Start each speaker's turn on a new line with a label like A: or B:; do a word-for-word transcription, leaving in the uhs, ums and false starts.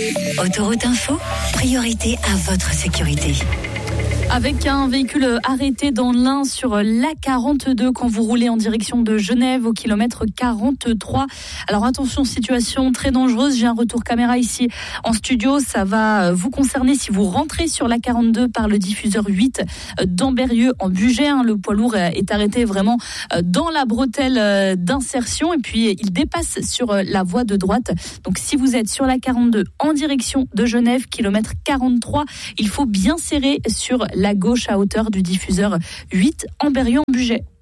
A: Autoroute Info, priorité à votre sécurité.
B: Avec un véhicule arrêté dans l'Ain sur l'A quarante-deux quand vous roulez en direction de Genève au kilomètre quarante-trois. Alors attention, situation très dangereuse. J'ai un retour caméra ici en studio. Ça va vous concerner si vous rentrez sur l'A quarante-deux par le diffuseur huit d'Ambérieu en Bugey. Le poids lourd est arrêté vraiment dans la bretelle d'insertion et puis il dépasse sur la voie de droite. Donc si vous êtes sur l'A quarante-deux en direction de Genève, kilomètre quarante-trois, il faut bien serrer sur la gauche à hauteur du diffuseur huit Ambérieu en Bugey.